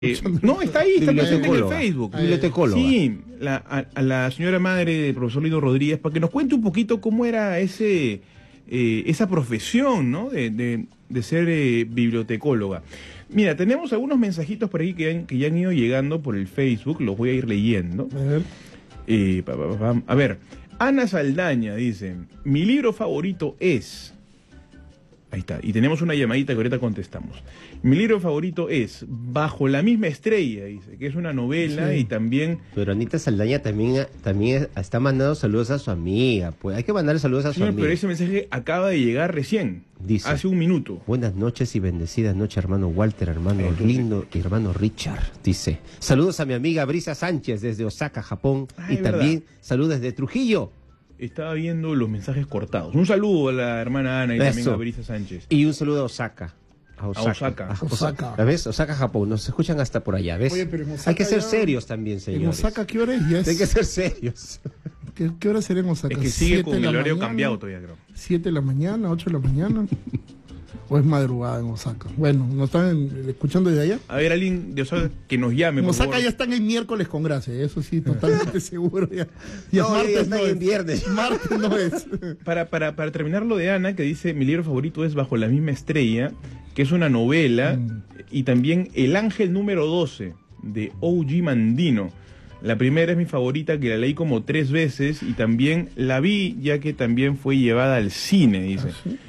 No, está ahí, está presente en el Bibliotecóloga. Facebook. Bibliotecóloga. Sí, a la señora madre del profesor Lino Rodríguez, para que nos cuente un poquito cómo era esa profesión, ¿no? De ser bibliotecóloga. Mira, tenemos algunos mensajitos por ahí que ya han ido llegando por el Facebook, los voy a ir leyendo. A ver, Ana Saldaña dice, mi libro favorito es... Ahí está, y tenemos una llamadita que ahorita contestamos. Mi libro favorito es Bajo la misma estrella, dice, que es una novela y también... Pero Anita Saldaña también está mandando saludos a su amiga. Pues hay que mandarle saludos a su Señor, amiga. pero ese mensaje acaba de llegar recién, Dice, hace un minuto. buenas noches y bendecidas noches, hermano Walter, hermano Lindo y hermano Richard. Dice, saludos a mi amiga Brisa Sánchez desde Osaka, Japón. Ay, Y también saludos desde Trujillo. Estaba viendo los mensajes cortados. Un saludo a la hermana Ana y también a Brisa Sánchez. Y un saludo a Osaka. A Osaka. Osaka. ¿La ves? Osaka, Japón. Nos escuchan hasta por allá, ¿ves? Oye, pero en Osaka hay que ser ya- serios también, señores. ¿En Osaka qué hora es? Ya es- Hay que ser serios. ¿Qué hora será en Osaka? Es que sigue 7 con de el la horario mañana, cambiado todavía, creo. 7 de la mañana, 8 de la mañana. ¿O es madrugada en Osaka? Bueno, ¿nos están escuchando desde allá? A ver, alguien de Osaka que nos llame, En por Osaka favor. ya están en miércoles con gracia, eso sí, totalmente seguro. Ya No, ya martes están no en es. viernes. Martes no es. Para terminar lo de Ana, que dice, mi libro favorito es Bajo la misma estrella, que es una novela, y también El ángel número 12, de O.G. Mandino. La primera es mi favorita, que la leí como 3 veces, y también la vi, ya que también fue llevada al cine, dice.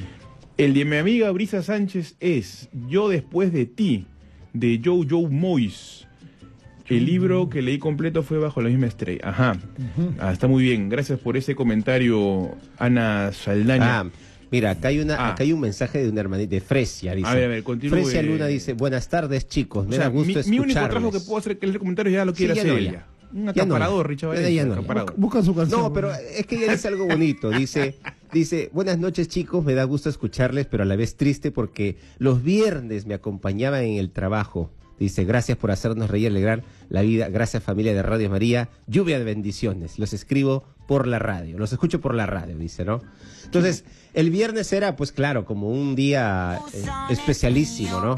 El de mi amiga Brisa Sánchez es Yo después de ti, de Jojo Moyes. El libro que leí completo fue Bajo la misma estrella. Ajá. Está muy bien. Gracias por ese comentario, Ana Saldaña. Ah, mira, acá hay un mensaje de una hermanita de Fresia, dice. A ver, continúe. Fresia Luna dice, buenas tardes, chicos, me O sea, da gusto mi único escucharles. trabajo que puedo hacer que leer comentarios ya lo quiere Sí, ya hacer no, ella. ya. Un Ya no, acaparador, ya. Richard Ya, Valencia, ya no, ya. acaparador. Busca su canción. No, pero es que ella dice algo bonito. Dice, buenas noches, chicos, me da gusto escucharles, pero a la vez triste porque los viernes me acompañaban en el trabajo. Dice, gracias por hacernos reír y alegrar la vida. Gracias, familia de Radio María. Lluvia de bendiciones. Los escribo por la radio. Los escucho por la radio, dice, ¿no? Entonces, el viernes era, pues claro, como un día especialísimo, ¿no?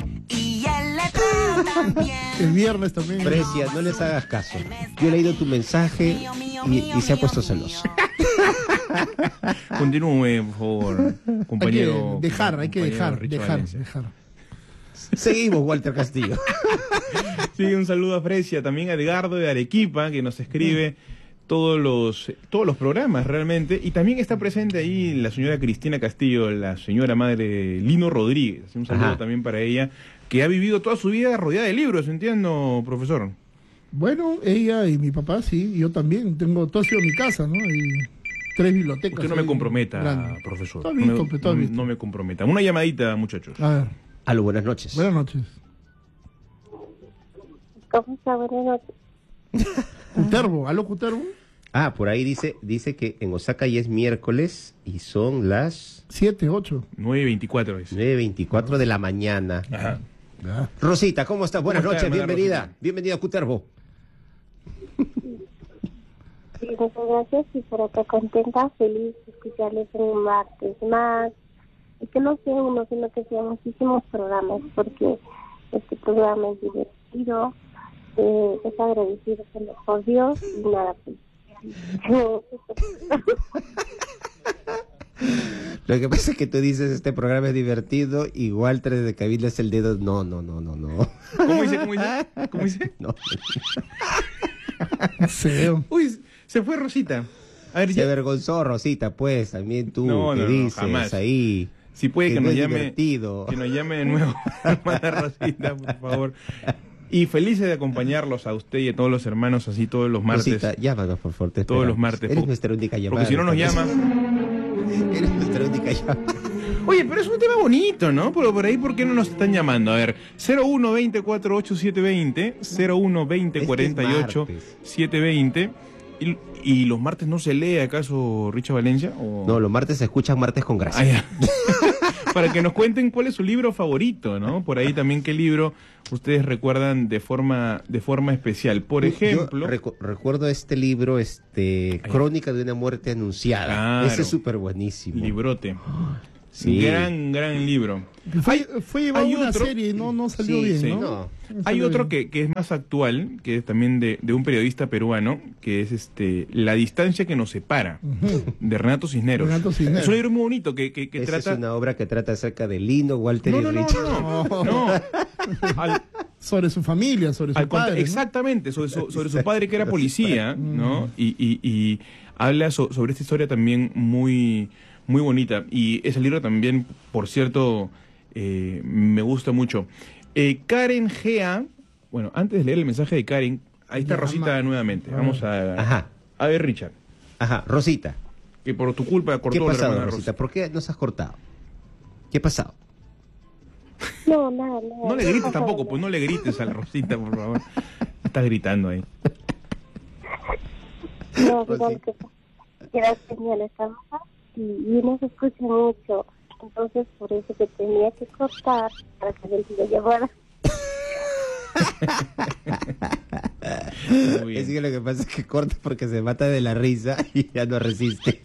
El viernes también. Fresia, no les hagas caso. Yo he leído tu mensaje y se ha puesto celoso. Continúe, por favor, compañero. Hay que compañero Richard Valencia. dejar. Seguimos, Walter Castillo. Sí, un saludo a Fresia, también a Edgardo de Arequipa, que nos escribe todos los programas realmente, y también está presente ahí la señora Cristina Castillo, la señora madre de Lino Rodríguez. Un saludo también para ella, que ha vivido toda su vida rodeada de libros, entiendo, profesor. Bueno, ella y mi papá, sí, yo también. Todo ha sido mi casa, ¿no? Y 3 bibliotecas. Usted no me ahí comprometa, grandes. profesor. Tú has visto, no, pues, tú has visto. no me comprometa. Una llamadita, muchachos. A ver, Aló, buenas noches. buenas noches. ¿Cómo está? Buenas noches. Cuterbo, ¿aló Cuterbo? Ah, por ahí dice que en Osaka ya es miércoles y son las 7, 8. 9:24 es. 9:24 de la mañana. Ajá. Rosita, ¿cómo estás? Buenas ¿Cómo está, noches, hermana bienvenida. Rosita? Bienvenida a Cuterbo. Sí, muchas gracias y por acá contenta, feliz de escucharles un martes más. Y que no sea uno, sino que sean muchísimos programas, porque este programa es divertido, es agradecido por Dios y nada, pues. Lo que pasa es que tú dices este programa es divertido y Walter desde Cabildo es el dedo. No. ¿Cómo dice? ¿Cómo dice? No. Feo. Uy, se fue Rosita. A ver, Se ya. avergonzó Rosita, pues, también tú, No, que no, dices jamás. ahí. Si puede que no nos es llame. divertido. Que nos llame de nuevo, hermana Rosita, por favor. Y felices de acompañarlos a usted y a todos los hermanos, así todos los martes. Rosita, llámanos, por favor. te Todos los esperamos. martes. Eres nuestra única llamada. Porque si no nos llama. Eres nuestra única llamada. Oye, pero es un tema bonito, ¿no? Pero por ahí, ¿por qué no nos están llamando? A ver, 0120-48-720, 0120-48-720. ¿Y los martes no se lee acaso Richard Valencia? ¿O... No, los martes se escuchan martes con gracia. Ah, ya. Para que nos cuenten cuál es su libro favorito, ¿no? Por ahí también qué libro ustedes recuerdan de forma especial. Por ejemplo... Yo recuerdo este libro, Crónica de una muerte anunciada. Claro. Ese es súper buenísimo. Librote. Sí. Gran libro. Fue llevado hay una otro- serie y no salió Sí, bien, sí. ¿no? No. No Hay salió otro bien. que es más actual, que es también de un periodista peruano, que es La distancia que nos separa, de Renato Cisneros. Renato Cisneros. Es un libro muy bonito que Esa trata... es una obra que trata acerca de Lino, Walter No, y no, no, Richard. no, no, no. Al- Sobre su familia, sobre su al contra- padre. ¿no? Exactamente, sobre su padre que era policía, ¿no? Y habla sobre esta historia también muy bonita. Y ese libro también, por cierto, me gusta mucho. Karen Gea, bueno, antes de leer el mensaje de Karen, ahí está Ya, Rosita nuevamente. Vamos Ajá. a ver, Richard, Ajá, Rosita. que por tu culpa ¿Qué cortó ha la pasado, hermana Rosita? Rosa. ¿Por qué nos has cortado? ¿Qué ha pasado? No, nada, nada. No le grites tampoco, pues no le grites a la Rosita, por favor. Estás gritando ahí. No, Pues digo, sí. lo que pasa es que la señal está baja y no se escucha mucho. Entonces, por eso que tenía que cortar para que la gente lo llamara. Muy bien. Es que lo que pasa es que corta porque se mata de la risa y ya no resiste.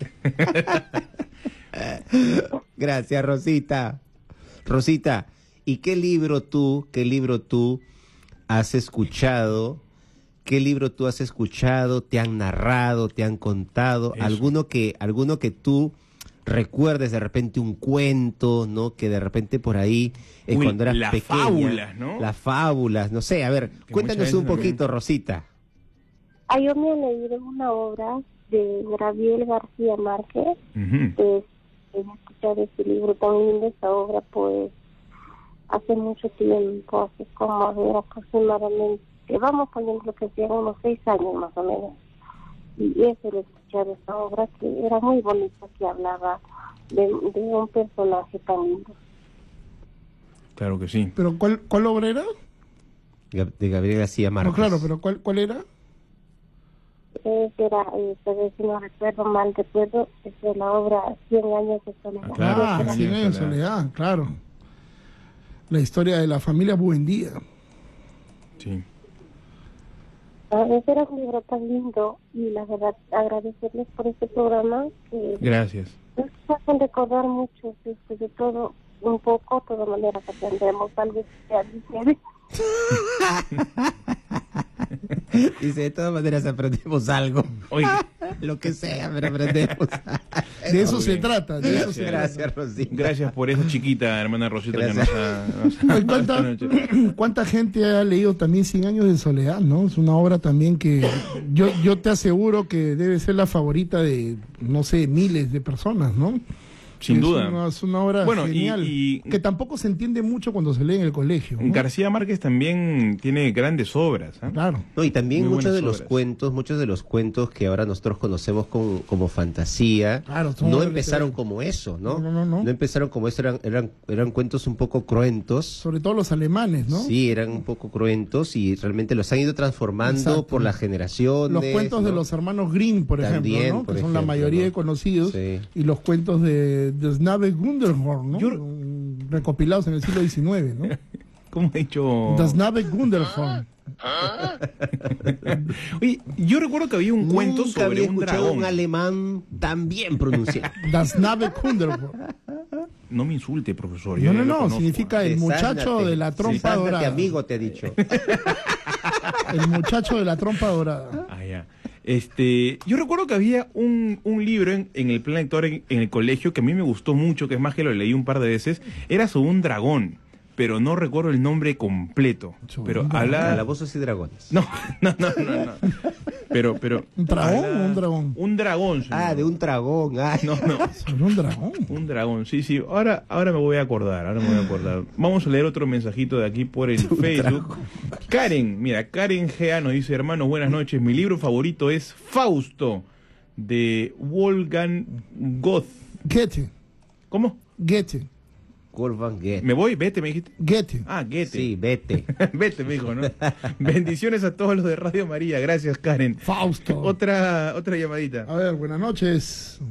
Gracias, Rosita. Rosita, ¿y qué libro tú has escuchado? ¿Qué libro tú has escuchado? ¿Te han narrado? ¿Te han contado? Eso. Alguno que tú recuerdes de repente un cuento, ¿no? Que de repente por ahí, Uy, cuando eras las pequeña. fábulas, ¿no? Las fábulas, no sé, a ver, Que cuéntanos muchas un veces poquito, Rosita. Yo me he leído una obra de Gabriel García Márquez. Ujú. Pues, he escuchado ese libro tan lindo, esa obra, pues, hace mucho tiempo, hace como, a ver, aproximadamente, vamos poniendo lo que sean unos 6 años más o menos. Y eso lo he escuchado, esa obra que era muy bonita, que hablaba de un personaje tan lindo. Claro que sí. ¿Pero cuál obra era? De Gabriel García Márquez. No, claro, pero ¿cuál era? Era, si no recuerdo mal, es de la obra 100 años de soledad. Ah, claro. 100 años de soledad, claro. La historia de la familia Buendía. Sí. Ese era un libro tan lindo y la verdad agradecerles por este programa que Gracias. nos hacen recordar mucho, de todo un poco, de todas maneras aprendemos algo especial. Dice, de todas maneras aprendemos algo. Oye, Lo que sea, pero aprendemos. De eso Muy se bien. trata, de eso se trata. Gracias, Rosita. gracias por esa chiquita, hermana Rosita, Gracias. que nos ha Ay, ¿Cuánta gente ha leído también 100 años de soledad, no? Es una obra también que yo te aseguro que debe ser la favorita de, no sé, miles de personas, ¿no? Sin Es duda. Es una obra Bueno, genial, y- que tampoco se entiende mucho cuando se lee en el colegio, ¿no? García Márquez también tiene grandes obras. ¿Ah? Claro. No, y también Muy muchos de buenas los obras. muchos de los cuentos que ahora nosotros conocemos como fantasía, Claro, son no obras empezaron literarias. como eso, ¿no? No. empezaron como eso, eran cuentos un poco cruentos. Sobre todo los alemanes, ¿no? Sí, eran un poco cruentos y realmente los han ido transformando Exacto. por las generaciones. Los cuentos de ¿no? los hermanos Grimm, por También, ejemplo, ¿no? por Que son la ejemplo, mayoría ¿no? de conocidos. Sí. Y los cuentos de Snave Gunderhorn, ¿no? Yo- Recopilados en el siglo XIX, ¿no? ¿Cómo he dicho? Das Nave Gunderhorn. Oye, yo recuerdo que había un cuento Nunca sobre había un escuchado dragón. un alemán tan bien pronunciado. Das Nave Gunderhorn. No me insulte, profesor. No, yo no, ya lo no, conozco. significa el muchacho Desándate, de la trompa desándate, dorada. amigo, te he dicho. El muchacho de la trompa dorada. Ah, ya. Yo recuerdo que había un libro en el plan lector en el colegio que a mí me gustó mucho, que es más que lo leí un par de veces, era sobre un dragón, pero no recuerdo el nombre completo. Sobre Pero un dragón. hablaba... Calabozos y dragones. No. Pero... ¿Un dragón hablaba- o un dragón? Un dragón, señor. Ah, de un dragón. Ah, No. Sobre un dragón. Un dragón, sí. Ahora me voy a acordar, Vamos a leer otro mensajito de aquí por el Facebook. Karen, mira, Karen Gea nos dice, hermanos, buenas noches. Mi libro favorito es Fausto, de Wolfgang Goethe. Goethe. ¿Cómo? Goethe. Wolfgang Goethe. ¿Me voy? Vete, me dijiste. Goethe. Ah, Goethe. Sí, vete. Vete, me dijo, ¿no? Bendiciones a todos los de Radio María. Gracias, Karen. Fausto. Otra llamadita. A ver, buenas noches.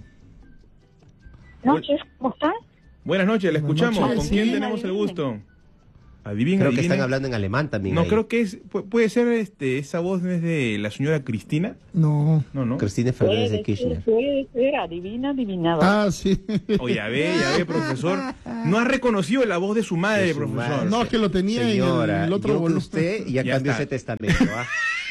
Noches, ¿cómo están? Buenas noches, le Buenas escuchamos. noches, ¿Con sí. quién tenemos el gusto? Adivina, Creo que adivina. están hablando en alemán también. No, ahí. creo que puede ser esa voz no es de la señora Cristina. No. No. Cristina Fernández de Kirchner. Puede ser, adivinador. Ah, sí. Oye, ya ve, profesor. No ha reconocido la voz de su madre, De su profesor. madre. No, es que lo tenía Señora, en el otro yo que volumen. usted ya Ya cambió está. ese testamento, ¿ah?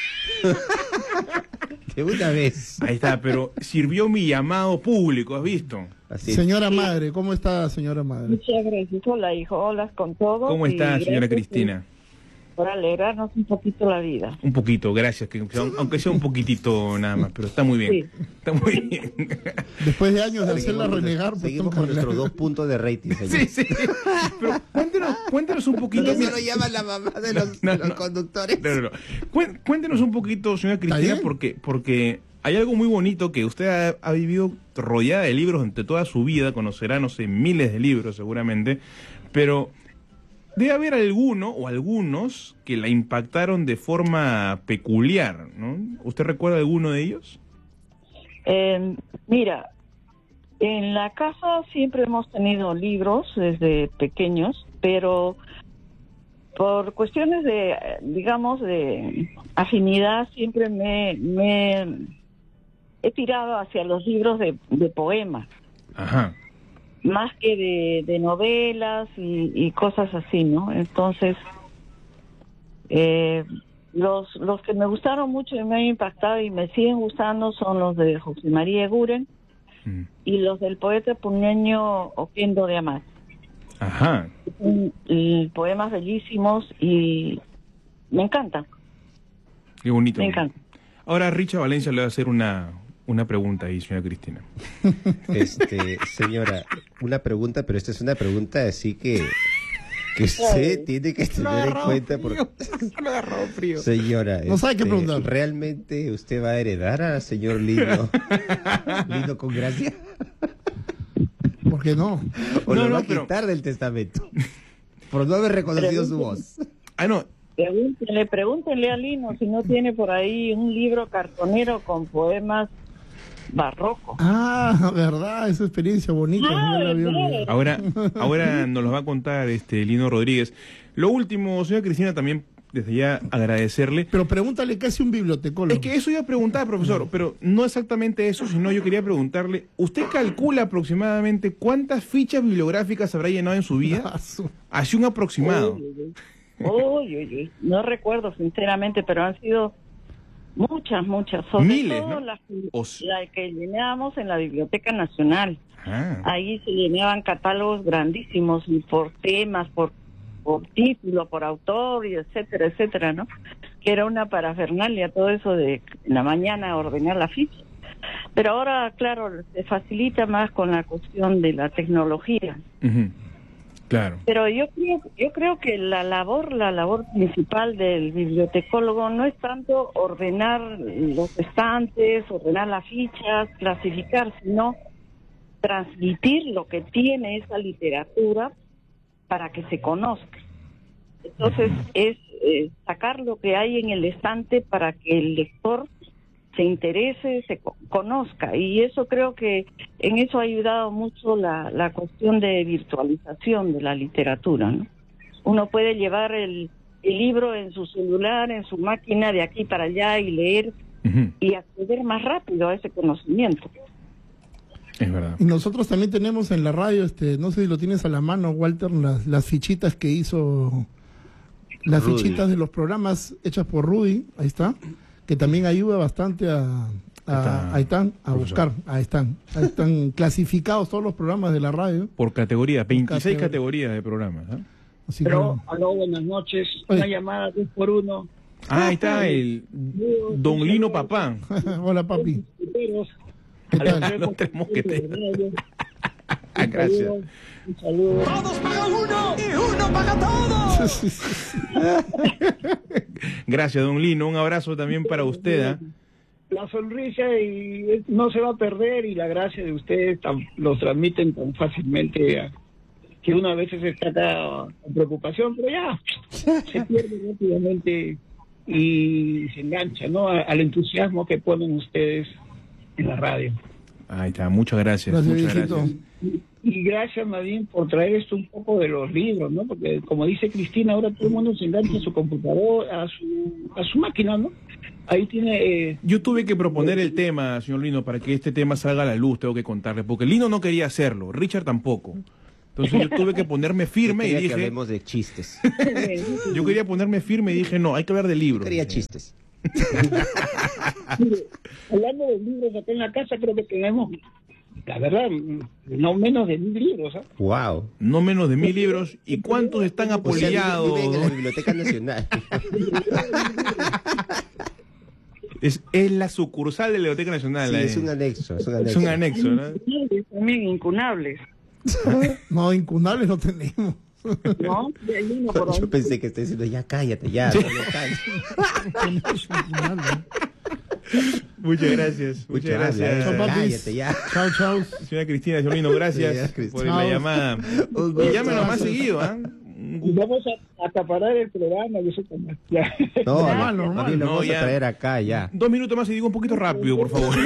De una vez. Ahí está, pero sirvió mi llamado público, ¿has visto? Así es. Señora madre, ¿cómo está, señora madre? Muchas gracias. Hola, hijo. Hola con todos. ¿Cómo está, y señora gracias Cristina? Por alegrarnos un poquito la vida. Un poquito, gracias, aunque sea un poquitito nada más, pero está muy bien. Sí. Está muy bien. Después de años de hacerla Seguimos con- renegar, pues seguimos tengo con que nuestros arreglar. 2 puntos de rating, señor. Sí, sí. Pero cuéntenos un poquito. Eso lo llama la mamá de los conductores. No. Cuéntenos un poquito, señora Cristina, bien? porque hay algo muy bonito que usted ha vivido rodeada de libros durante toda su vida, conocerá, no sé, miles de libros seguramente, pero debe haber alguno o algunos que la impactaron de forma peculiar, ¿no? ¿Usted recuerda alguno de ellos? Mira, en la casa siempre hemos tenido libros desde pequeños, pero por cuestiones de, digamos, de afinidad, siempre me he tirado hacia los libros de poemas, Ajá. más que de novelas y cosas así, ¿no? Entonces, los que me gustaron mucho y me han impactado y me siguen gustando son los de José María Eguren y los del poeta puneño Oquendo de Amat. Ajá. Poemas bellísimos y me encantan. Qué bonito. Me encanta. Ahora Richa Valencia le va a hacer una pregunta ahí, señora Cristina. Señora, una pregunta, pero esta es una pregunta así que usted tiene que tener en cuenta. Lo agarró frío. Señora, No sabe qué preguntar. ¿realmente usted va a heredar al señor Lino? ¿Lino con gracia? ¿Por qué no? ¿O No, lo va no, a pero- quitar del testamento? Por no haber reconocido su voz. Ah, no. Pregúntenle a Lino si no tiene por ahí un libro cartonero con poemas barrocos. Ah, verdad, esa experiencia bonita. Ah, yo la había ¿verdad? olvidado. Ahora nos lo va a contar Lino Rodríguez. Lo último, señora Cristina, también desde ya agradecerle. Pero pregúntale qué hace un bibliotecólogo. Es que eso iba a preguntar, profesor, pero no exactamente eso, sino yo quería preguntarle, ¿usted calcula aproximadamente cuántas fichas bibliográficas habrá llenado en su vida? Ah, su- Así un aproximado. Uy. No recuerdo sinceramente, pero han sido muchas. Sobre Miles, todo ¿no? la O s- que llenábamos en la Biblioteca Nacional. Ah, Ahí se llenaban catálogos grandísimos y por temas, por título, por autor y etcétera, ¿no? Que era una parafernalia todo eso de en la mañana ordenar la ficha. Pero ahora, claro, se facilita más con la cuestión de la tecnología. ujú, claro. Pero yo creo que la labor principal del bibliotecólogo no es tanto ordenar los estantes, ordenar las fichas, clasificar, sino transmitir lo que tiene esa literatura para que se conozca. Entonces es sacar lo que hay en el estante para que el lector se interese, se conozca, y eso creo que en eso ha ayudado mucho la cuestión de virtualización de la literatura, ¿no? Uno puede llevar el libro en su celular, en su máquina de aquí para allá y leer Ujú, y acceder más rápido a ese conocimiento. es verdad. Y nosotros también tenemos en la radio, no sé si lo tienes a la mano, Walter, las fichitas que hizo, las Rudy. fichitas de los programas hechas por Rudy, ahí está, que también ayuda bastante ahí están, a profesor. buscar, ahí están clasificados todos los programas de la radio. Por categoría, 26 categoría. categorías de programas. ¿Ah? Así Pero, aló, buenas noches. Oye. Una llamada 2 por 1. Ah, ahí está el Don Lino Papá. que... Hola, papi. ¿Qué A los tal? Los tres mosqueteros. Un Gracias. saludo. Todos pagan uno y uno paga todos. Gracias, Don Lino. Un abrazo también para usted. ¿Ah? La sonrisa y no se va a perder, y la gracia de ustedes los transmiten tan fácilmente que uno a veces está acá con preocupación, pero ya se pierde rápidamente y se engancha, ¿no? Al entusiasmo que ponen ustedes en la radio. Ahí está, muchas gracias. Gracias, muchas viejito. gracias. Y gracias, Nadine, por traer esto un poco de los libros, ¿no? Porque, como dice Cristina, ahora todo el mundo se engancha a su computador, a su máquina, ¿no? Ahí tiene... Yo tuve que proponer el tema, señor Lino, para que este tema salga a la luz, tengo que contarle, porque Lino no quería hacerlo, Richard tampoco. Entonces yo tuve que ponerme firme y Yo quería dije... que hablemos de chistes. Yo quería ponerme firme y dije, no, hay que hablar de Yo libros. quería chistes. Mire, hablando de libros acá en la casa, creo que tenemos, la verdad, no menos de 1000 libros, ¿ah? Wow. No menos de 1000 libros. ¿Y cuántos están O sea, apolillados? viven en la Biblioteca Nacional. Es la sucursal de la Biblioteca Nacional. Sí, es un anexo, es un Es anexo. un anexo, ¿no? También incunables. No, incunables no tenemos. ¿No? Y hay uno por ahí. Yo pensé que esté diciendo, ya cállate, ya, no, cállate. Muchas gracias. Muchas Mucho gracias. habla, Chao, papis. cállate, ya. Chao, chao. Señora Cristina, señor Lino, gracias Ya, Cristina. por la llamada. Y llámenos más seguido, ¿ah? Y vamos a acaparar el programa, yo sé cómo. Ya. No, Normal, no, normal. más bien lo No, vamos ya. a traer acá, ya. 2 minutos más y digo un poquito rápido, por favor.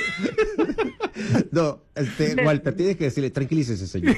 No, Walter, tienes que decirle, tranquilícese, señor.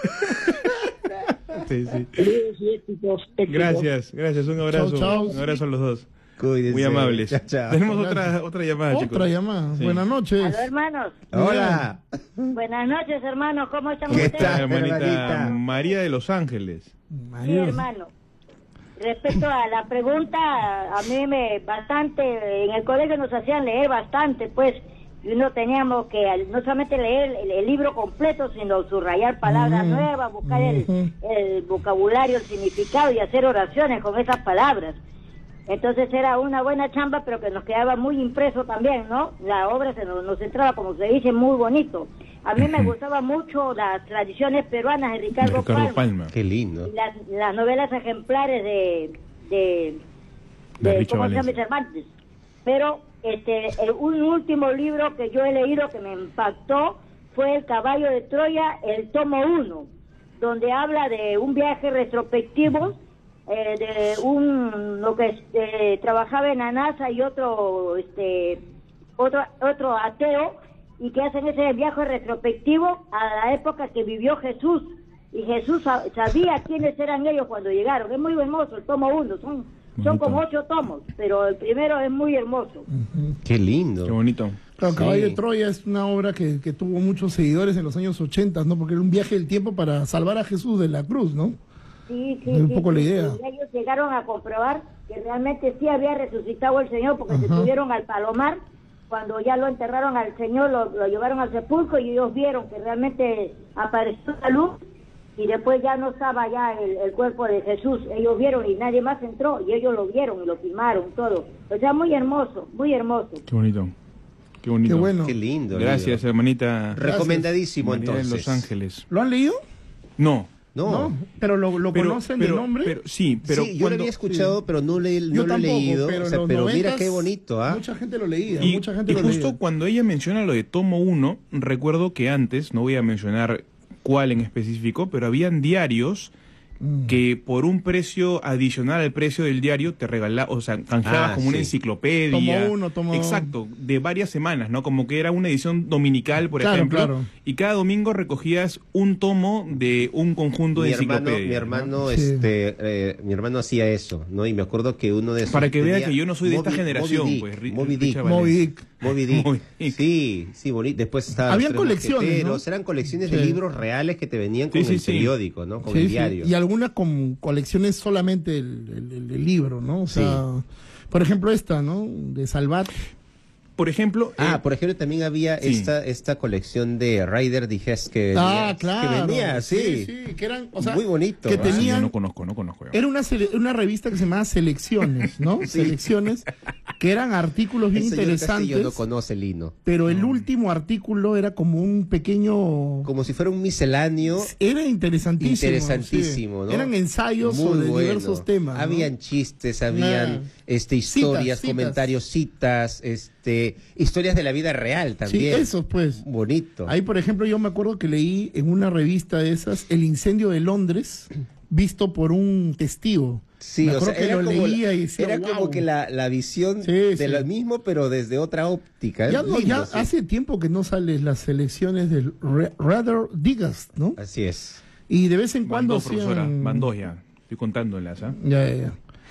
Sí, sí. Saludos y éxitos. Gracias, gracias. Un abrazo. Chao, chao. Un abrazo a los dos. Cuídense. Muy amables. Chao, chao. Tenemos otra llamada, chicos. Otra llamada. Sí. Buenas noches. Aló, hermanos. Hola. Buenas noches, hermanos. ¿Cómo están ¿Qué ustedes? tal? Hermanita hermanita. María de Los Ángeles. Sí, María. hermano. Respecto a la pregunta, a mí en el colegio nos hacían leer bastante, pues, y no teníamos que no solamente leer el libro completo, sino subrayar palabras nuevas, buscar el vocabulario, el significado y hacer oraciones con esas palabras. Entonces era una buena chamba, pero que nos quedaba muy impreso también, ¿no? La obra nos entraba, como se dice, muy bonito. A mí me gustaban mucho las tradiciones peruanas de Ricardo Palma. Qué lindo. Y las novelas ejemplares de Richo ¿cómo se llama? Valencia. Cervantes. Pero un último libro que yo he leído que me impactó fue El caballo de Troya, el tomo 1, donde habla de un viaje retrospectivo de lo que trabajaba en la NASA y otro ateo, y que hacen ese viaje retrospectivo a la época que vivió Jesús, y Jesús sabía quiénes eran ellos cuando llegaron. Es muy hermoso el tomo 1, son como 8 tomos, pero el primero es muy hermoso. Qué lindo. Qué bonito. Claro, Sí. Caballo de Troya es una obra que tuvo muchos seguidores en los años 80, ¿no? Porque era un viaje del tiempo para salvar a Jesús de la cruz, ¿no? Sí, Es un poco la idea. Y ellos llegaron a comprobar que realmente sí había resucitado el Señor, porque se subieron al Palomar, cuando ya lo enterraron al Señor, lo llevaron al sepulcro, y ellos vieron que realmente apareció la luz, y después ya no estaba ya el cuerpo de Jesús. Ellos vieron y nadie más entró, y ellos lo vieron y lo filmaron, todo. O sea, muy hermoso, muy hermoso. Qué bonito. Qué bonito. Qué bueno. Qué lindo. Gracias, libro. hermanita. Recomendadísimo, María de entonces. Los Ángeles. ¿Lo han leído? No. No. Pero lo conocen de nombre. Pero, sí, pero sí, yo lo cuando... había escuchado, pero no, Yo lo he tampoco, leído. pero O en sea, los pero mira 90s qué bonito, ¿ah? Mucha gente lo leía, Y, mucha gente y lo justo leía. cuando ella menciona lo de tomo 1, recuerdo que antes, no voy a mencionar cuál en específico, pero habían diarios que por un precio adicional al precio del diario te regalaba, o sea, canjeabas como una sí. enciclopedia. Tomo Exacto, de varias semanas, ¿no? Como que era una edición dominical, por Claro, ejemplo, claro. y cada domingo recogías un tomo de un conjunto de enciclopedias. Mi hermano hacía eso, ¿no? Y me acuerdo que uno de esos Para que vea tenía que yo no soy de esta generación, Moby Dick, pues. Moby Dick. Richard Moby Valencia. Dick. Moby Dick. Moby Dick. Sí, bonito. Después estaban Habían los Tres colecciones, Mosqueteros, ¿no? eran colecciones Sí. de libros reales que te venían con Sí, el sí. periódico, ¿no? Con Sí, el sí. diario. Y algunas con colecciones solamente el libro, ¿no? O sea, por ejemplo esta, ¿no? De Salvat. Por ejemplo, Por ejemplo, también había sí. esta colección de Ryder Digest que Claro. que venía, sí. que eran, o sea, Muy bonito, que ¿ah? yo tenían no conozco. era una revista que se llamaba Selecciones, ¿no? Sí. Selecciones, que eran artículos bien El señor interesantes, Castillo no conoce Lino. pero el último artículo era como un pequeño... Como si fuera un misceláneo. Era interesantísimo. Interesantísimo, sí. ¿no? Eran ensayos Muy sobre bueno. diversos temas, ¿no? Habían chistes, habían historias, Citas. comentarios, citas, historias de la vida real Sí, también. eso pues. Bonito. Ahí, por ejemplo, yo me acuerdo que leí en una revista de esas El incendio de Londres visto por un testigo. Sí, Me o sea, acuerdo que era lo como, leía y decía, era "Wow". como que la visión Sí, de sí. lo mismo, pero desde otra óptica. Ya, Es no, lindo, ya sí. hace tiempo que no salen las elecciones del Rather Digast, ¿no? Así es. Y de vez en Van cuando dos, profesora, hacían... van dos ya. Estoy contándolas, ¿ah? Ya.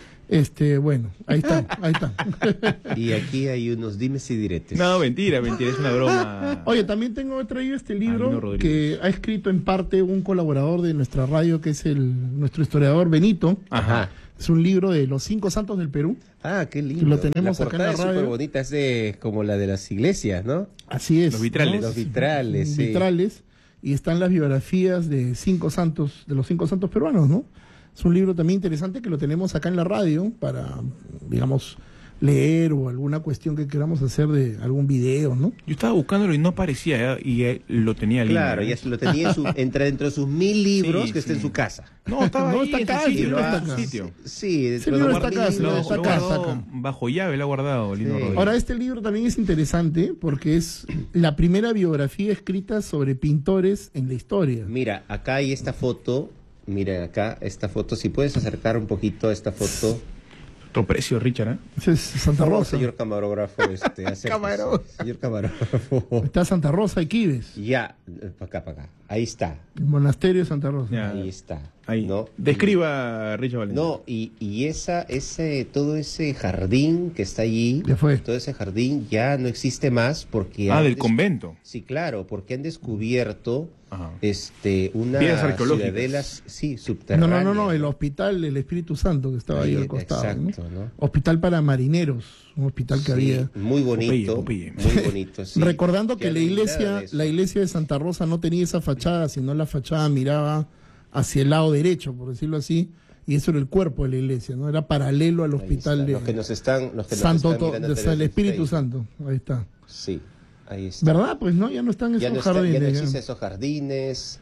Bueno, ahí está, ahí está. Y aquí hay unos dimes y diretes. No, mentira, es una broma. Oye, también tengo traído este Albino libro Rodríguez. que ha escrito en parte un colaborador de nuestra radio, que es nuestro historiador Benito. Ajá. Es un libro de los 5 santos del Perú. Ah, qué lindo. Lo tenemos la acá en portada la es radio. súper bonita, es como la de las iglesias, ¿no? Así es. Los vitrales. Los vitrales, sí. Vitrales. Y están las biografías de 5 santos, de los 5 santos peruanos, ¿no? Es un libro también interesante que lo tenemos acá en la radio para, digamos, leer o alguna cuestión que queramos hacer de algún video, ¿no? Yo estaba buscándolo y no aparecía, y lo tenía lindo. Claro, ya se lo tenía dentro de sus 1000 libros Sí, que está sí. en su casa. No, estaba No, ahí, está en su acá, sitio, sí, lo está ha- acá. en su sitio. Sí, Ese dentro de libro los está acá, 1000 sí, libros, está Lo acá, guardó está acá. bajo llave, lo ha guardado, Lino Sí. Rodríguez. Ahora, este libro también es interesante porque es la primera biografía escrita sobre pintores en la historia. Mira, acá hay esta foto. Mira, acá esta foto. Si puedes acercar un poquito a esta foto. Otro precio, Richard, ¿eh? Ese es Santa Por favor, Rosa. señor camarógrafo, acérquese. Señor camarógrafo. Está Santa Rosa y Quibes, Ya, para acá. Ahí está. el monasterio de Santa Rosa. Ya. Ahí está. Ahí. ¿No? Describa, Richard Valentín. No, y todo ese jardín que está allí, Ya fue. todo ese jardín ya no existe más porque Del convento. Sí, claro, porque han descubierto Ajá. una Piedras arqueológicas. ciudadelas, sí, subterráneas. No, el hospital, el Espíritu Santo que estaba ahí Ahí, al costado. exacto, ¿no? ¿no? Hospital para marineros, un hospital que Sí, había. muy bonito, Popeye. muy bonito, sí. Recordando Qué que la admirada de eso. iglesia de Santa Rosa no tenía esa fachada, sino la fachada miraba hacia el lado derecho, por decirlo así, y eso era el cuerpo de la iglesia, ¿no? Era paralelo al Ahí hospital está. de Los que nos están Santo mirando a través del de Espíritu Facebook. Santo. Ahí está. Sí, ahí está. ¿Verdad? Pues no, ya no están Ya esos no, ya jardines. no ya. existen esos jardines.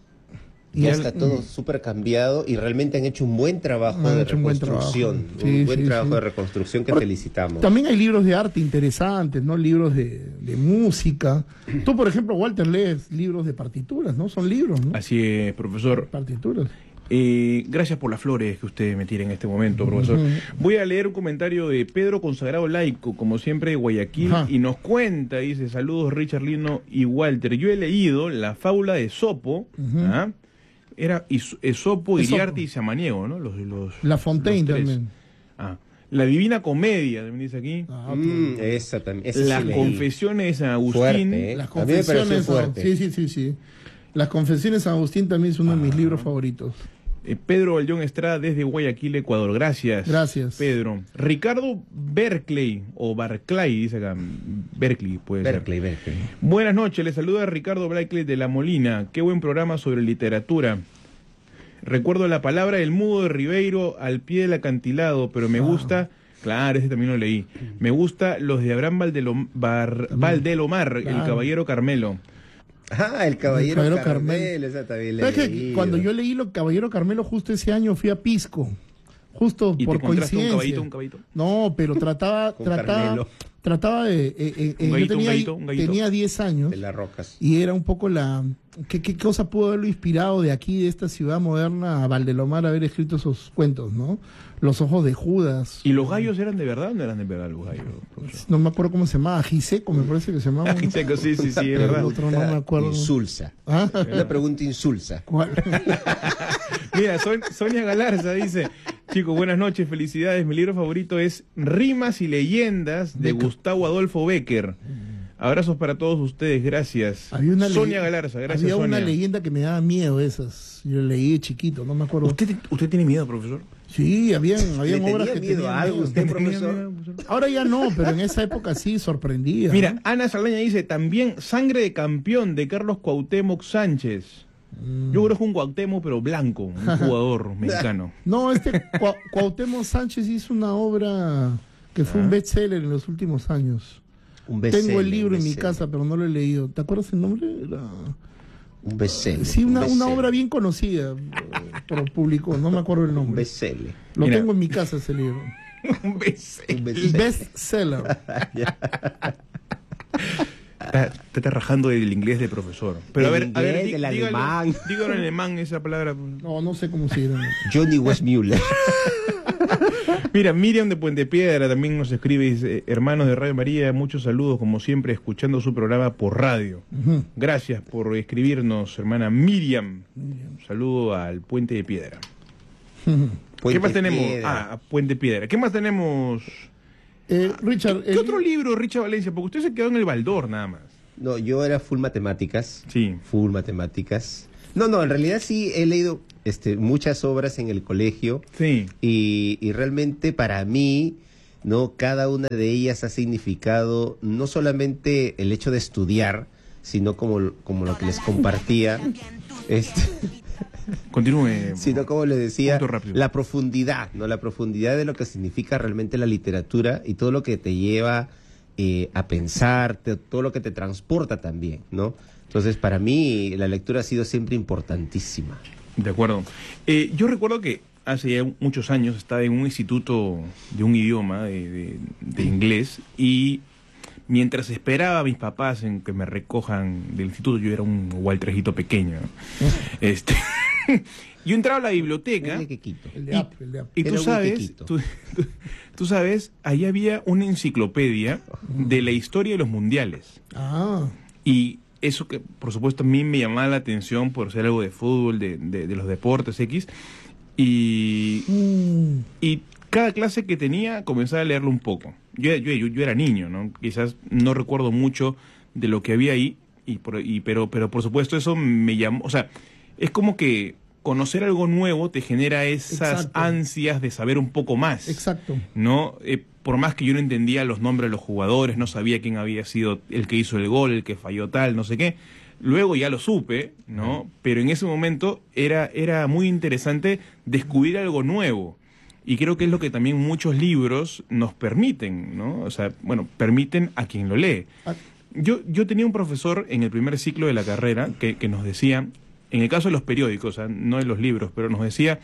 Y Ya el- está todo súper cambiado y realmente han hecho un buen trabajo Han de hecho un buen reconstrucción. trabajo. Sí, Un buen sí, trabajo sí. de reconstrucción que Ahora, felicitamos. También hay libros de arte interesantes, ¿no? Libros de música. Tú, por ejemplo, Walter, lees libros de partituras, ¿no? Son libros, ¿no? Así es, profesor. Partituras. Gracias por las flores que usted me tira en este momento, profesor. Ujú. Voy a leer un comentario de Pedro Consagrado Laico, como siempre de Guayaquil, Ajá. y nos cuenta, dice, saludos Richard, Lino y Walter. Yo he leído la fábula de Esopo, Ujú. ¿ah? Era Esopo, Iriarte Esopo. y Samaniego, ¿no? La Fontaine los tres. también. Ah. La Divina Comedia, también dice aquí. Ah, Esa también. esa sí Las leí. Confesiones de San Agustín. Fuerte, ¿eh? Las A mí me pareció confesiones. fuerte. Sí. Las confesiones de San Agustín también es uno de mis libros favoritos. Pedro Ballón Estrada desde Guayaquil, Ecuador. Gracias. Gracias. Pedro. Ricardo Berkeley, o Barclay, dice acá. Berkeley, puede ser. Berkeley. Buenas noches, le saluda Ricardo Berkeley de La Molina. Qué buen programa sobre literatura. Recuerdo la palabra El Mudo de Ribeiro al pie del acantilado, pero me gusta... Claro, ese también lo leí. Me gusta los de Abraham Valdelomar, El Claro. Caballero Carmelo. El Caballero Carmelo. Carmelo. Esa también la ¿Sabes que leí. cuando yo leí Lo Caballero Carmelo, justo ese año fui a Pisco? Justo ¿Y te por encontraste coincidencia. un caballito? No, pero trataba Con Carmelo. de... Un yo gallito, tenía, un gallito. tenía 10 años De las rocas. y era un poco la... ¿Qué cosa pudo haberlo inspirado de aquí, de esta ciudad moderna, a Valdelomar haber escrito esos cuentos, ¿no? Los ojos de Judas. ¿Y los gallos eran de verdad o no eran de verdad los gallos, profesor? No me acuerdo cómo se llamaba, Giseco me parece que se llamaba. ¿no? Giseco, sí, es El verdad. otro no me acuerdo. Insulsa. ¿Ah? Una pregunta insulsa. ¿Cuál? Mira, Sonia Galarza dice, chicos, buenas noches, felicidades. Mi libro favorito es Rimas y Leyendas de Gustavo Adolfo Bécquer. Abrazos para todos ustedes, gracias. Había una Sonia ley- Galarza, gracias Había Sonia. una leyenda que me daba miedo esas. Yo leí de chiquito, no me acuerdo. ¿Usted tiene miedo, profesor? Sí, habían ¿Le obras tenía que miedo tenían a algo miedo. usted, ¿Tenía profesor? miedo, profesor? Ahora ya no, pero en esa época sí sorprendía. Mira, ¿no? Ana Saldaña dice, también Sangre de Campeón de Carlos Cuauhtémoc Sánchez. Yo creo que es un Cuauhtémoc, pero blanco, un jugador mexicano. No, Cuauhtémoc Sánchez hizo una obra que fue un bestseller en los últimos años. Un Tengo bestseller, el libro un en mi bestseller. casa, pero no lo he leído. ¿Te acuerdas el nombre? Un bestseller. Sí, un una bestseller. obra bien conocida por el público, no me acuerdo el Un nombre. bestseller. Lo Mira. tengo en mi casa ese libro. Un beso. Un El bestseller. Está está rajando del inglés de profesor. Pero Del inglés, del alemán. Dígalo en alemán esa palabra. No sé cómo se llama. Johnny Westmuller. Mira, Miriam de Puente Piedra también nos escribe, dice, hermanos de Radio María, muchos saludos, como siempre, escuchando su programa por radio. Gracias por escribirnos, hermana Miriam. Un saludo al Puente de Piedra. ¿Qué más tenemos? Ah, Puente Piedra. ¿Qué más tenemos? Richard. ¿Qué otro libro, Richard Valencia? Porque usted se quedó en el Baldor nada más. No, yo era full matemáticas. Sí. Full matemáticas. No, en realidad sí he leído muchas obras en el colegio. Sí. Y realmente para mí, ¿no? Cada una de ellas ha significado no solamente el hecho de estudiar, sino como lo que les compartía. Continúe. Sino como les decía, la profundidad, ¿no? La profundidad de lo que significa realmente la literatura y todo lo que te lleva a pensar, todo lo que te transporta también, ¿no? Entonces, para mí, la lectura ha sido siempre importantísima. De acuerdo. Yo recuerdo que hace ya muchos años estaba en un instituto de un idioma, de inglés, y mientras esperaba a mis papás en que me recojan del instituto, yo era un waltrejito pequeño, ¿no? Yo entraba a la biblioteca y tú sabes, ahí había una enciclopedia de la historia de los mundiales. Y eso que, por supuesto, a mí me llamaba la atención por ser algo de fútbol, de los deportes X. Y cada clase que tenía comenzaba a leerlo un poco. Yo era niño, ¿no? Quizás no recuerdo mucho de lo que había ahí, pero por supuesto eso me llamó. O sea, es como que conocer algo nuevo te genera esas ansias de saber un poco más. Exacto. ¿No? Por más que yo no entendía los nombres de los jugadores, no sabía quién había sido el que hizo el gol, el que falló tal, no sé qué. Luego ya lo supe, ¿no? Pero en ese momento era muy interesante descubrir algo nuevo. Y creo que es lo que también muchos libros nos permiten, ¿no? O sea, bueno, permiten a quien lo lee. Yo tenía un profesor en el primer ciclo de la carrera que nos decía, en el caso de los periódicos, no de los libros, pero nos decía,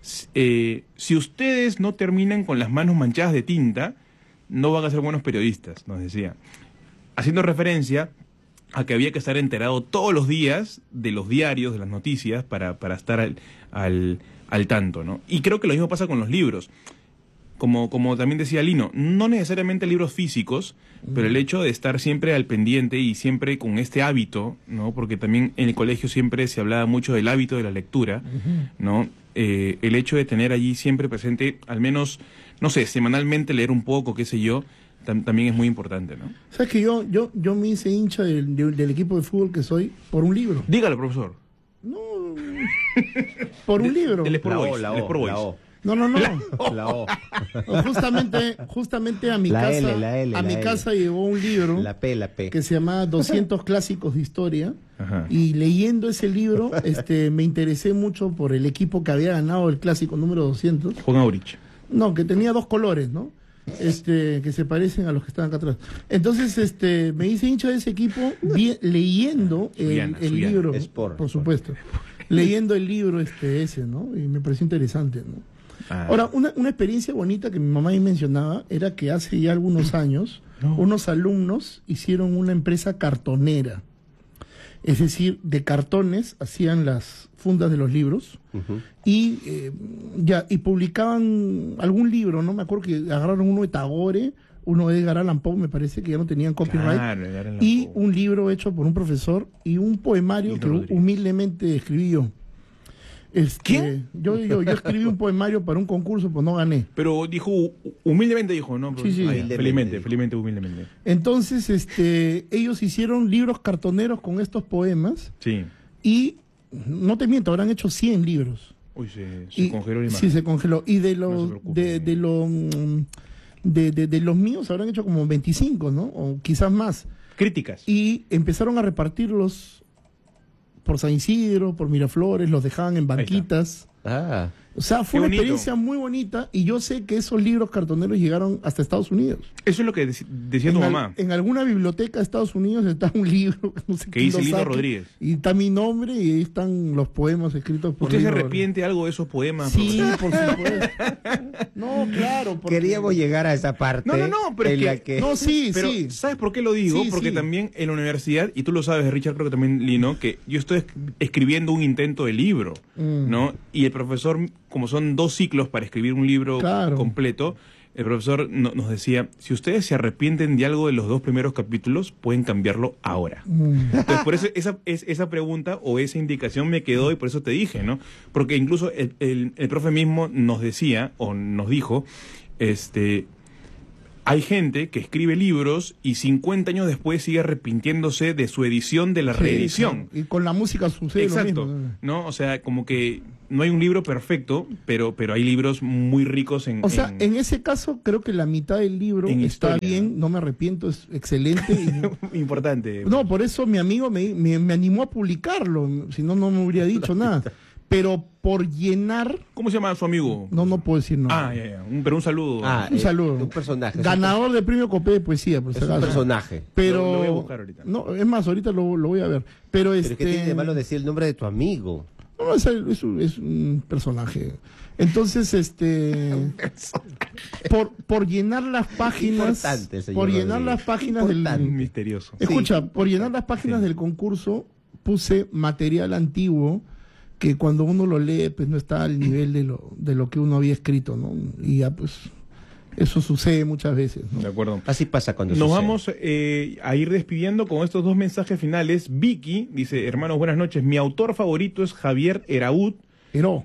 si ustedes no terminan con las manos manchadas de tinta, no van a ser buenos periodistas, nos decía. Haciendo referencia a que había que estar enterado todos los días de los diarios, de las noticias, para estar al tanto, ¿no? Y creo que lo mismo pasa con los libros. Como también decía Lino, no necesariamente libros físicos, pero el hecho de estar siempre al pendiente y siempre con este hábito, ¿no? Porque también en el colegio siempre se hablaba mucho del hábito de la lectura, ¿no? El hecho de tener allí siempre presente, al menos, no sé, semanalmente leer un poco, qué sé yo, también es muy importante, ¿no? ¿Sabes que yo me hice hincha del equipo de fútbol que soy por un libro? Dígalo, profesor. No, por un libro. El Sport Boys. No. La O. Justamente a mi casa llegó un libro la P. que se llama 200 clásicos de historia. Ajá. Y leyendo ese libro me interesé mucho por el equipo que había ganado el clásico número 200. Juan Aurich. No, que tenía dos colores, ¿no? Que se parecen a los que están acá atrás. Entonces, me hice hincha de ese equipo leyendo el libro, por supuesto. Leyendo el libro ese, ¿no? Y me pareció interesante, ¿no? Ahora, una experiencia bonita que mi mamá me mencionaba era que hace ya algunos años unos alumnos hicieron una empresa cartonera. Es decir, de cartones hacían las fundas de los libros y publicaban algún libro, ¿no? Me acuerdo que agarraron uno de Tagore, uno de Edgar Allan Poe, me parece que ya no tenían copyright, y un libro hecho por un profesor y un poemario que humildemente escribí yo. ¿Quién? Yo escribí un poemario para un concurso, pues no gané. Pero humildemente dijo, ¿no? Sí. Felizmente, humildemente. Entonces, ellos hicieron libros cartoneros con estos poemas. Sí. Y, no te miento, habrán hecho 100 libros. Uy, se congeló la imagen. Sí, se congeló. Y de los míos habrán hecho como 25, ¿no? O quizás más. Críticas. Y empezaron a repartirlos por San Isidro, por Miraflores, los dejaban en banquitas. O sea, fue Qué una bonito. experiencia muy bonita y yo sé que esos libros cartoneros llegaron hasta Estados Unidos. Eso es lo que decía tu mamá. En alguna biblioteca de Estados Unidos está un libro no sé Que quién dice lo Lino saque, Rodríguez. y está mi nombre y ahí están los poemas escritos por ¿Usted se Lino arrepiente algo de esos poemas? Sí, profesor? por supuesto. No, claro. porque- Queríamos llegar a esa parte. No, pero en es la que... No, sí, Pero, sí. ¿sabes por qué lo digo? Sí, Porque sí. también en la universidad, y tú lo sabes, Richard, creo que también, Lino, que yo estoy escribiendo un intento de libro, ¿no? Y el profesor, como son 2 ciclos para escribir un libro Claro. completo, el profesor nos decía, si ustedes se arrepienten de algo de los 2 primeros capítulos, pueden cambiarlo ahora. Entonces, por eso esa pregunta o esa indicación me quedó y por eso te dije, ¿no? Porque incluso el profe mismo nos decía, o nos dijo, hay gente que escribe libros y 50 años después sigue arrepintiéndose de su edición de la Sí, reedición. claro. Y con la música sucede Exacto, lo mismo. ¿no? O sea, como que no hay un libro perfecto, pero hay libros muy ricos en... O sea, en ese caso creo que la mitad del libro En está historia, bien, no me arrepiento, es excelente. y- Importante. No, por eso mi amigo me animó a publicarlo, si no, no me hubiera dicho nada. Pero por llenar, ¿Cómo se llama su amigo? no puedo decir nada. Ah, ya. Pero un saludo. Un saludo. Un personaje. Ganador del premio Copé de Poesía, por si Es un acaso. personaje. Pero, Lo voy a buscar ahorita. No, es más, ahorita lo voy a ver. Pero Pero ¿qué tiene de malo decir el nombre de tu amigo? No, es un personaje. Entonces, por llenar las páginas, Importante, señor por llenar Rodríguez. las páginas Importante. del Misterioso. escucha, por llenar las páginas Sí. del concurso puse material antiguo que cuando uno lo lee pues no está al nivel de lo que uno había escrito, ¿no? Y ya pues eso sucede muchas veces, ¿no? De acuerdo. Así pasa cuando Nos sucede. vamos a ir despidiendo con estos 2 mensajes finales. Vicky dice, hermanos, buenas noches. Mi autor favorito es Javier Eraud Pero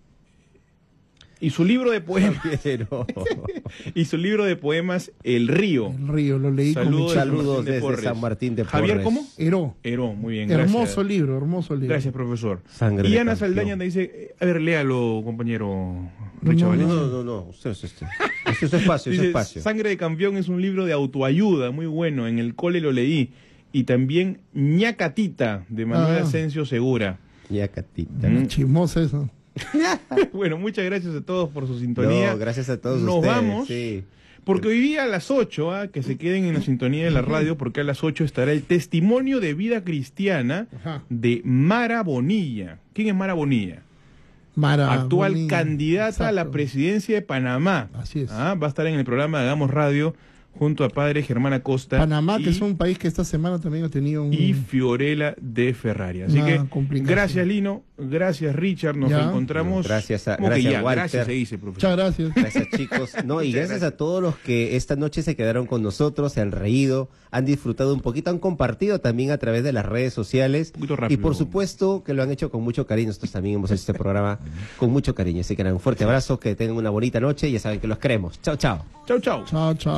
y su libro de poemas, Pero- y su libro de poemas El Río. el río lo leí Saludos. con Saludos de desde Porres. San Martín de Porres. Javier, ¿cómo? Heró. Heró, muy bien, Hermoso gracias. libro, hermoso libro. Gracias, profesor. Sangre Y de Ana campeón. Saldaña te dice, a ver, léalo, compañero No, Richard no, Valencia. No. Usted es este. Este es su espacio, es su Dice, espacio. Sangre de Campeón es un libro de autoayuda, muy bueno, en el cole lo leí. Y también Ñacatita, de Manuel Ah. Asensio Segura. Ya, Catita. Chismosa eso. Bueno, muchas gracias a todos por su sintonía. No, gracias a todos Nos ustedes. vamos, Sí. porque hoy día a las 8, que se queden en la sintonía de la radio, porque a las 8 estará el testimonio de vida cristiana Ajá. de Mara Bonilla. ¿Quién es Mara Bonilla? Mara Actual Bonilla. candidata a la Exacto. presidencia de Panamá. Así es. Va a estar en el programa de Hagamos Radio junto a padre Germán Acosta Panamá, que y, es un país que esta semana también ha tenido un... y Fiorella de Ferrari. Así Una que complicación. gracias Lino, gracias Richard, nos Ya. reencontramos. Gracias a- ¿Cómo que gracias, ya? Walter. Gracias se dice, profesor. Muchas gracias. Gracias, chicos. No, y gracias a todos los que esta noche se quedaron con nosotros, se han reído, han disfrutado un poquito, han compartido también a través de las redes sociales. Un poquito Y rápido. por supuesto que lo han hecho con mucho cariño. Nosotros también hemos hecho este programa con mucho cariño. Así que nada, un fuerte abrazo, que tengan una bonita noche y ya saben que los queremos. Chao, chao. Chau, chau. Chao, chao.